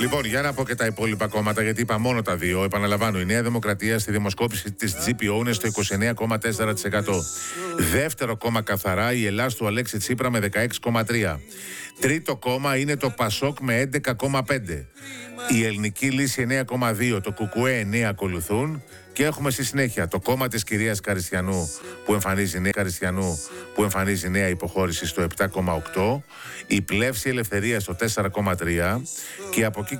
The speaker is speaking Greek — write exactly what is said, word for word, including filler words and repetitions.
Λοιπόν, για να πω και τα υπόλοιπα κόμματα, γιατί είπα μόνο τα δύο. Επαναλαμβάνω, η Νέα Δημοκρατία στη δημοσκόπηση της τζι πι ο είναι στο είκοσι εννέα κόμμα τέσσερα τοις εκατό. Δεύτερο κόμμα καθαρά η Ελλάς του Αλέξη Τσίπρα με δεκαέξι κόμμα τρία τοις εκατό. Τρίτο κόμμα είναι το Πασόκ με έντεκα κόμμα πέντε τοις εκατό. Η Ελληνική Λύση εννέα κόμμα δύο τοις εκατό, το Κουκουέ εννέα ακολουθούν. Και έχουμε στη συνέχεια το κόμμα της κυρίας Καριστιανού που εμφανίζει νέα, Καριστιανού, που εμφανίζει νέα υποχώρηση στο επτά κόμμα οκτώ τοις εκατό, η Πλεύση Ελευθερία στο τέσσερα κόμμα τρία τοις εκατό και από εκεί